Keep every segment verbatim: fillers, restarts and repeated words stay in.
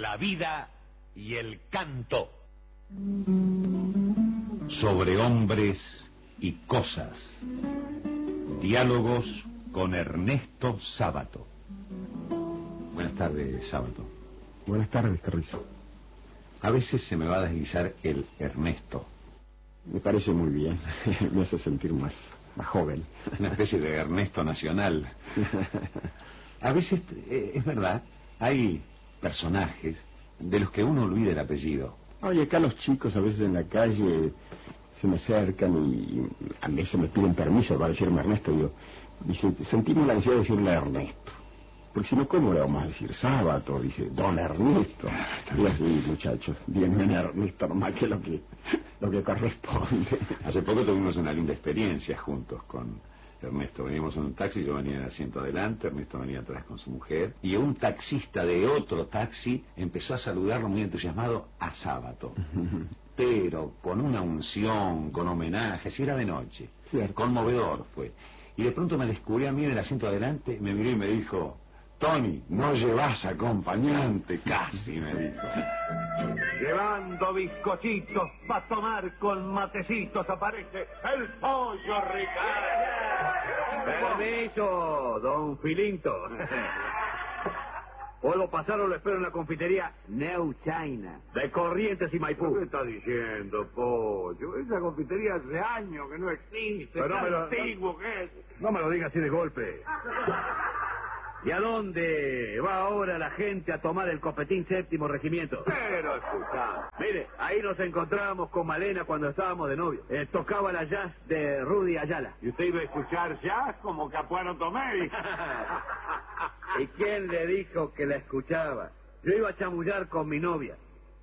la vida y el canto. Sobre hombres y cosas. Diálogos con Ernesto Sábato. Buenas tardes, Sábato. Buenas tardes, Carrizo. A veces se me va a deslizar el Ernesto. Me parece muy bien. Me hace sentir más, más joven. Una especie de Ernesto nacional. A veces, eh, es verdad, hay personajes de los que uno olvida el apellido. Oye, acá los chicos a veces en la calle se me acercan y a veces me piden permiso para decirme Ernesto. Y yo, dice, sentimos la necesidad de decirle Ernesto. Porque si no, ¿cómo le vamos a decir? Sábato, dice, don Ernesto. Y así, muchachos, díganme Ernesto nomás que lo que lo que corresponde. Hace poco tuvimos una linda experiencia juntos con Ernesto. Veníamos en un taxi, yo venía en el asiento adelante, Ernesto venía atrás con su mujer, y un taxista de otro taxi empezó a saludarlo muy entusiasmado a Sábato. Pero con una unción, con homenajes, y era de noche. Cierto. Conmovedor fue. Y de pronto me descubrió a mí en el asiento adelante, me miró y me dijo: Tony, no llevas acompañante, casi, me dijo. Llevando bizcochitos para tomar con matecitos aparece el pollo Ricardo. Permiso, don Filinto. ¿Puedo pasar o lo espero en la confitería New China, de Corrientes y Maipú? ¿Qué está diciendo, pollo? Esa confitería hace años que no existe. Pero no me lo, antiguo que es. No me lo diga así de golpe. ¿Y a dónde va ahora la gente a tomar el copetín séptimo regimiento? Pero escuchá. Mire, ahí nos encontramos con Malena cuando estábamos de novio. Eh, tocaba la jazz de Rudy Ayala. ¿Y usted iba a escuchar jazz como Capuano Tomé? ¿Y quién le dijo que la escuchaba? Yo iba a chamullar con mi novia.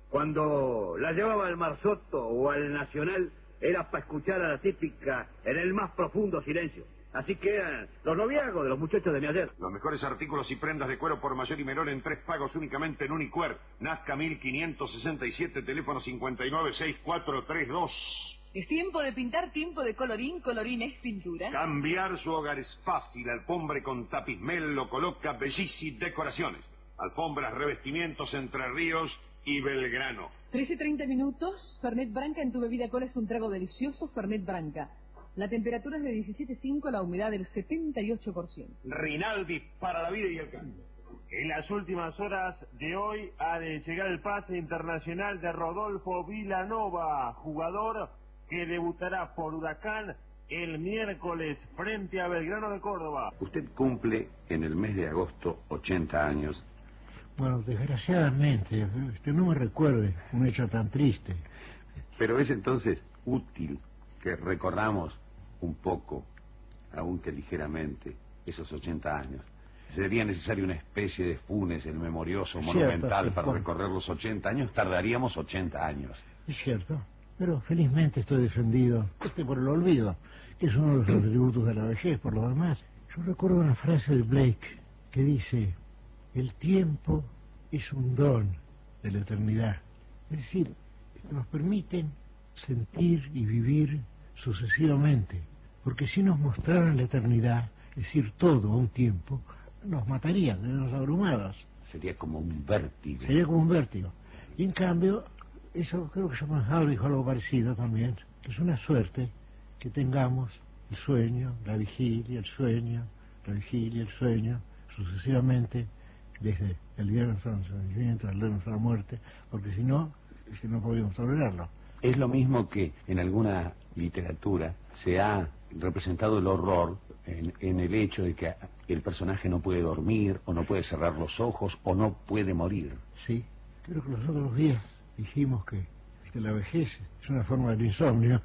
Cuando la llevaba al Marzotto o al Nacional, era para escuchar a la típica en el más profundo silencio. Así que eran los noviazgos de los muchachos de mi ayer. Los mejores artículos y prendas de cuero por mayor y menor en tres pagos únicamente en Unicuer. Nazca mil quinientos sesenta y siete, teléfono cincuenta y nueve sesenta y cuatro treinta y dos. Es tiempo de pintar, tiempo de colorín, colorín es pintura. Cambiar su hogar es fácil. Alfombre con tapismel lo coloca Bellisi Decoraciones. Alfombras, revestimientos Entre Ríos y Belgrano. trece treinta minutos. Fernet Branca en tu bebida cola es un trago delicioso. Fernet Branca. La temperatura es de diecisiete punto cinco, la humedad del setenta y ocho por ciento. Rinaldi para la vida y el canto. En las últimas horas de hoy ha de llegar el pase internacional de Rodolfo Vilanova, jugador que debutará por Huracán el miércoles frente a Belgrano de Córdoba. Usted cumple en el mes de agosto ochenta años. Bueno, desgraciadamente, usted no me recuerde un hecho tan triste. Pero es entonces útil que recorramos un poco, aunque ligeramente, esos ochenta años. Sería necesaria una especie de Funes, el memorioso, Cierto, monumental, sí, para bueno. recorrer los ochenta años. Tardaríamos ochenta años. Es cierto, pero felizmente estoy defendido este por el olvido, que es uno de los atributos de la vejez. Por lo demás, yo recuerdo una frase de Blake que dice: el tiempo es un don de la eternidad. Es decir, nos permiten sentir y vivir sucesivamente, porque si nos mostraran la eternidad, es decir, todo a un tiempo, nos matarían, nos abrumadas. Sería como un vértigo. Sería como un vértigo. Y en cambio, eso creo que Schopenhauer dijo algo parecido también, que es una suerte que tengamos el sueño, la vigilia, el sueño, la vigilia, el sueño, sucesivamente, desde el día de nuestro nacimiento al día de nuestra muerte, porque si no, si no podríamos tolerarlo. Es lo mismo que en alguna literatura se ha representado el horror en, en el hecho de que el personaje no puede dormir, o no puede cerrar los ojos, o no puede morir. Sí, creo que los otros días dijimos que, que la vejez es una forma del insomnio,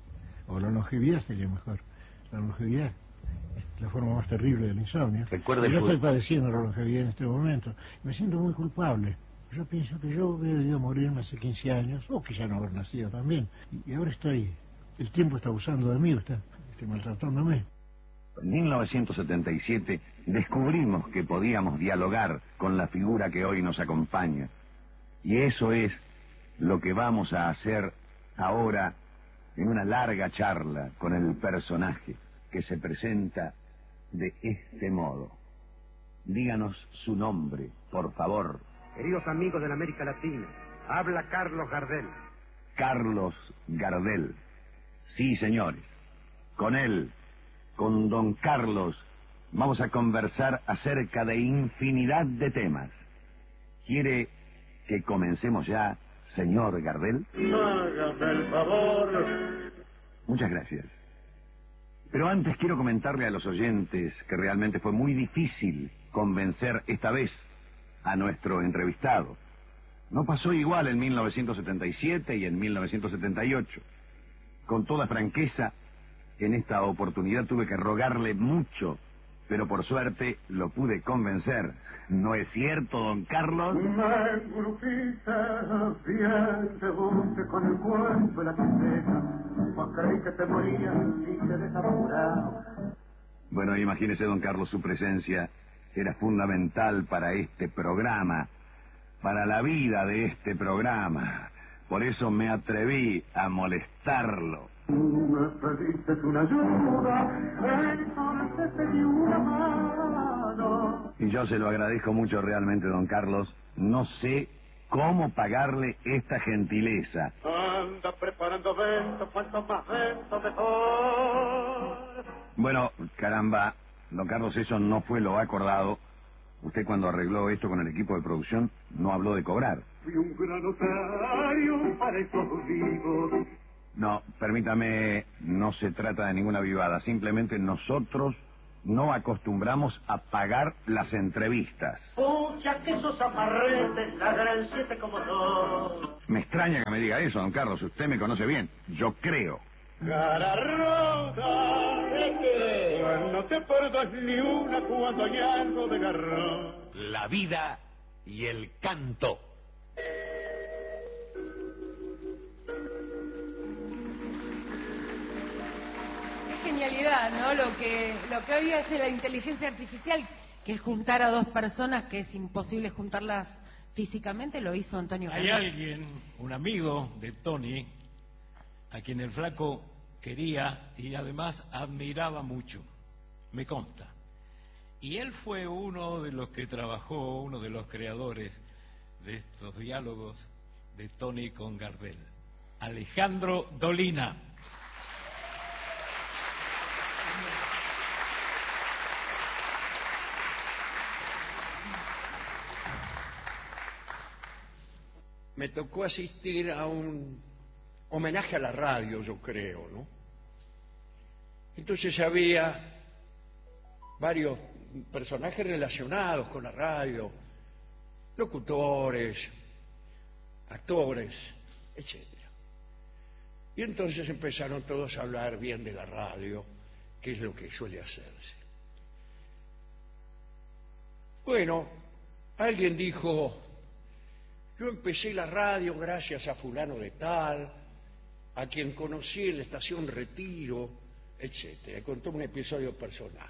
o la longevidad sería mejor. La longevidad es la forma más terrible del insomnio. Recuerde, yo fue... estoy padeciendo la longevidad en este momento, me siento muy culpable. Yo pienso que yo hubiera debido morirme hace quince años, o quizá no haber nacido también. Y ahora estoy, el tiempo está abusando de mí, está, está maltratándome. En mil novecientos setenta y siete descubrimos que podíamos dialogar con la figura que hoy nos acompaña. Y eso es lo que vamos a hacer ahora en una larga charla con el personaje que se presenta de este modo. Díganos su nombre, por favor. Queridos amigos de la América Latina, habla Carlos Gardel. Carlos Gardel. Sí, señores. Con él, con don Carlos, vamos a conversar acerca de infinidad de temas. ¿Quiere que comencemos ya, señor Gardel? Hágame el favor. Muchas gracias. Pero antes quiero comentarle a los oyentes que realmente fue muy difícil convencer esta vez a nuestro entrevistado. No pasó igual en mil novecientos setenta y siete y en mil novecientos setenta y ocho. Con toda franqueza, en esta oportunidad tuve que rogarle mucho, pero por suerte lo pude convencer. ¿No es cierto, don Carlos? Mangurupita, bien te busque con el cuerpo y la tristeza. Pues creí que te morías y te dejaba curado. Bueno, imagínese, don Carlos, su presencia era fundamental para este programa, para la vida de este programa. Por eso me atreví a molestarlo. Me pediste una ayuda, entonces te di una mano. Y yo se lo agradezco mucho realmente, don Carlos. No sé cómo pagarle esta gentileza. Anda preparando vento, cuanto más vento mejor. Bueno, caramba, don Carlos, eso no fue lo acordado. Usted cuando arregló esto con el equipo de producción no habló de cobrar. Fui un gran otario para estos vivos. No, permítame, no se trata de ninguna vivada. Simplemente nosotros no acostumbramos a pagar las entrevistas. Pucha, que esos amarretes, la gran siete como dos. Me extraña que me diga eso, don Carlos. Usted me conoce bien. Yo creo. Cara rota, ¿de qué? No te perdas ni una cuando hay algo de garrón. La vida y el canto. Qué genialidad, ¿no? Lo que, lo que hoy hace la inteligencia artificial, que es juntar a dos personas que es imposible juntarlas físicamente, lo hizo Antonio Hay Carlos. alguien, un amigo de Tony, a quien el flaco quería y además admiraba mucho, me consta. Y él fue uno de los que trabajó, uno de los creadores de estos diálogos de Tony con Gardel, Alejandro Dolina. Me tocó asistir a un homenaje a la radio, yo creo, ¿no? Entonces había varios personajes relacionados con la radio, locutores, actores, etcétera. Y entonces empezaron todos a hablar bien de la radio, que es lo que suele hacerse. Bueno, alguien dijo: yo empecé la radio gracias a fulano de tal, a quien conocí en la estación Retiro, etcétera. Contó un episodio personal.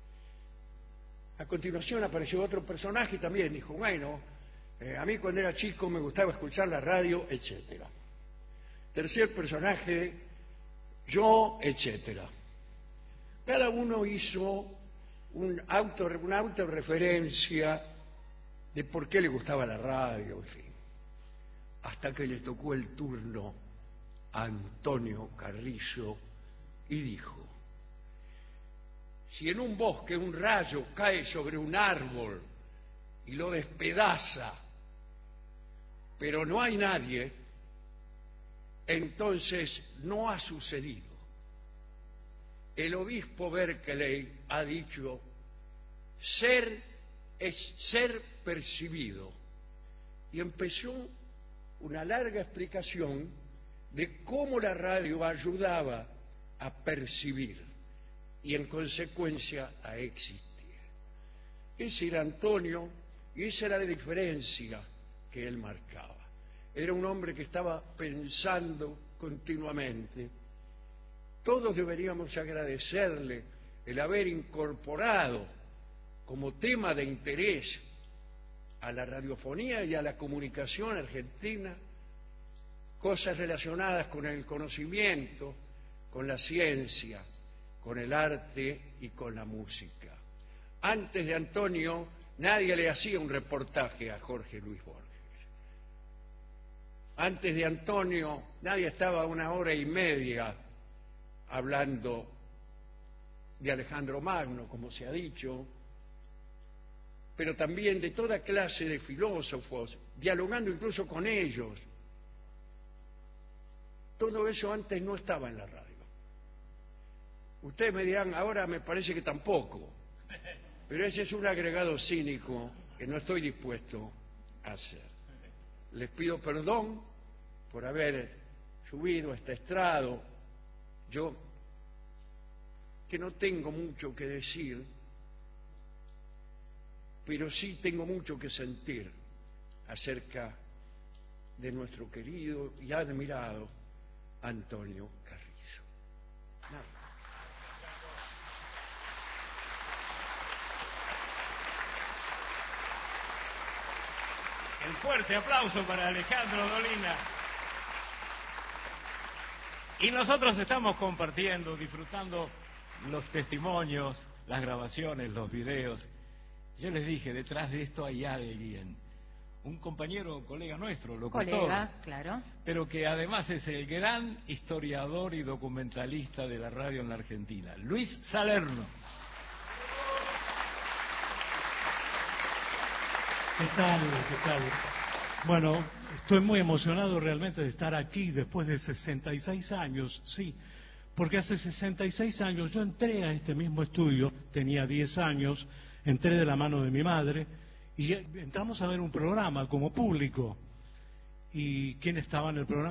A continuación apareció otro personaje y también dijo: bueno, eh, a mí cuando era chico me gustaba escuchar la radio, etcétera. Tercer personaje, yo, etcétera. Cada uno hizo un auto, una autorreferencia de por qué le gustaba la radio, en fin. Hasta que le tocó el turno a Antonio Carrizo y dijo: si en un bosque un rayo cae sobre un árbol y lo despedaza, pero no hay nadie, entonces no ha sucedido. El obispo Berkeley ha dicho: ser es ser percibido. Y empezó una larga explicación de cómo la radio ayudaba a percibir y en consecuencia a existir. Ese era Antonio y esa era la diferencia que él marcaba. Era un hombre que estaba pensando continuamente. Todos deberíamos agradecerle el haber incorporado como tema de interés a la radiofonía y a la comunicación argentina cosas relacionadas con el conocimiento, con la ciencia, con el arte y con la música. Antes de Antonio nadie le hacía un reportaje a Jorge Luis Borges. Antes de Antonio, nadie estaba una hora y media hablando de Alejandro Magno, como se ha dicho, pero también de toda clase de filósofos, dialogando incluso con ellos. Todo eso antes no estaba en la radio. Ustedes me dirán, ahora me parece que tampoco, pero ese es un agregado cínico que no estoy dispuesto a hacer. Les pido perdón por haber subido a este estrado. Yo, que no tengo mucho que decir, pero sí tengo mucho que sentir acerca de nuestro querido y admirado Antonio Carrizo. Nada. El fuerte aplauso para Alejandro Dolina. Y nosotros estamos compartiendo, disfrutando los testimonios, las grabaciones, los videos. Yo les dije, detrás de esto hay alguien, un compañero, colega nuestro, locutor. Colega, claro. Pero que además es el gran historiador y documentalista de la radio en la Argentina, Luis Salerno. ¿Qué tal? ¿Qué tal? Bueno, estoy muy emocionado realmente de estar aquí después de sesenta y seis años, sí, porque hace sesenta y seis años yo entré a este mismo estudio, tenía diez años, entré de la mano de mi madre y entramos a ver un programa como público. ¿Y quién estaba en el programa?